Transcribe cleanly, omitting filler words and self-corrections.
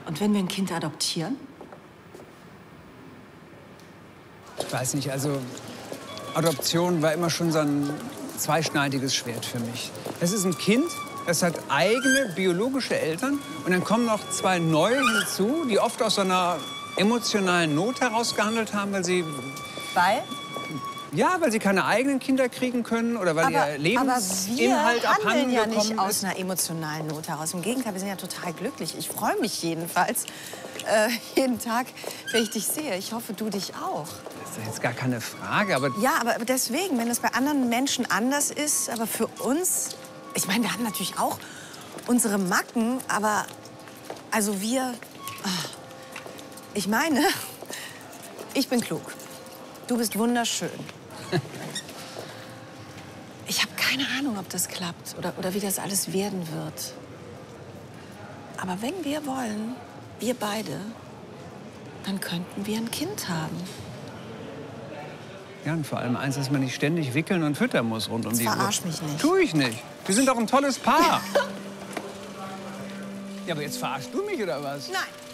Und wenn wir ein Kind adoptieren? Ich weiß nicht, also Adoption war immer schon so ein zweischneidiges Schwert für mich. Es ist ein Kind, das hat eigene biologische Eltern und dann kommen noch zwei neue hinzu, die oft aus so einer emotionalen Not heraus gehandelt haben, weil sie... Weil? Ja, weil sie keine eigenen Kinder kriegen können oder weil ihr Lebensinhalt abhanden ja gekommen nicht aus ist. einer emotionalen Not heraus. Im Gegenteil, wir sind ja total glücklich. Ich freue mich jedenfalls jeden Tag, wenn ich dich sehe. Ich hoffe, du dich auch. Das ist jetzt gar keine Frage, aber... Ja, aber deswegen, wenn es bei anderen Menschen anders ist, aber für uns... Ich meine, wir haben natürlich auch unsere Macken, aber... Also wir... Ich meine, ich bin klug. Du bist wunderschön. Ich habe keine Ahnung, ob das klappt oder wie das alles werden wird. Aber wenn wir wollen, wir beide, dann könnten wir ein Kind haben. Ja, und vor allem eins, dass man nicht ständig wickeln und füttern muss rund um die Uhr. Verarsch mich nicht. Tu ich nicht. Wir sind doch ein tolles Paar. Ja, aber jetzt verarschst du mich, oder was? Nein.